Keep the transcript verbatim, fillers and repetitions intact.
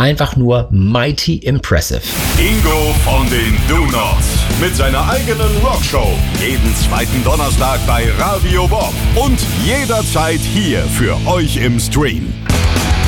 einfach nur mighty impressive. Ingo von den Do-Nots mit seiner eigenen Rockshow. Jeden zweiten Donnerstag bei Radio Bob und jederzeit hier für euch im Stream.